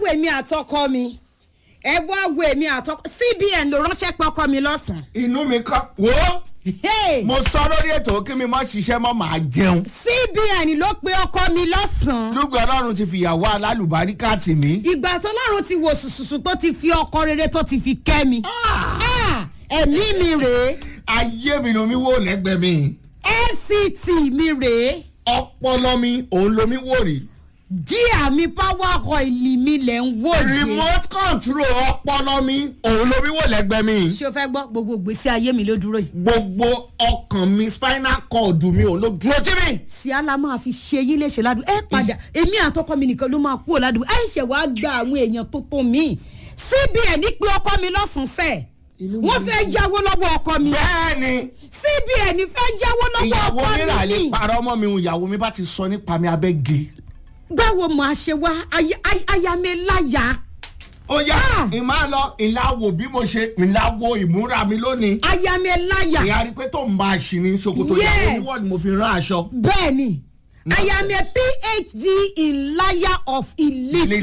èmi àtọkọ mi ẹ wá wo èmi àtọkọ CBN ló ránṣẹ́ pé ọkọ mi lọ́sàn. inú mi kan wo mo sọ lórí ètò kí mi má ṣiṣẹ́ mọ́ màá jẹun. CBN ló pe ọkọ mi lọ́sàn. lúgbà ọlọ́run ti fìyàwó alálùbáríkà tì mí. ìgbà tó lọ́run ti wò sùsùsù tó ti fi ọkọ rere tó ti fi kẹ́ mi. ẹ̀mí mi rèé. ayé mi lomi wò lẹ́gbẹ̀ẹ́ mi. FCT mi rèé. ọpọlọ mi òun lomi wò rí. jíà mi power oil mi lẹ̀ ń wò yé. remote control ọpọlọ mi òun lomi wò lẹ́gbẹ̀ẹ́ mi. ṣé o fẹ́ gbọ́ gbogbo gbèsè ayé mi ló dúró yìí. gbogbo ọkàn mi spinal cord mi òun ló dúró tí mi. síálà máa fi ṣe yín léṣe ládùúgbò ẹ padà èmi àtọkọ mi nìkan ló máa kúrò ládùúgbò ẹ ṣẹ̀ wá gba àwọn èèyàn tó tó mi. CBN pé ọkọ mi lọ́sùn-ún wọ́n fẹ́ yáwó lọ́wọ́ ọkọ mi. bẹ́ẹ̀ni. CBN fẹ́ yáwó lọ́wọ́ ọkọ mi. ìyàwó mi rà lè parọ́ mọ́ mi ìyàwó mi bá ti sọ nípa mi abẹ́ ge. báwo màá ṣe wá aya mi láyà. ó yá ìmá lọ ìlàwọ̀ bí mo ṣe ìlàwọ̀ ìmúra mi lónìí. aya mi láyà. ìyá rí pé tó ń bá a ṣì ní ṣòkòtò ìyàwó mi wọ́n ni mo fi rán aṣọ. bẹ́ẹ̀ni I am a PhD in liar of illiterate.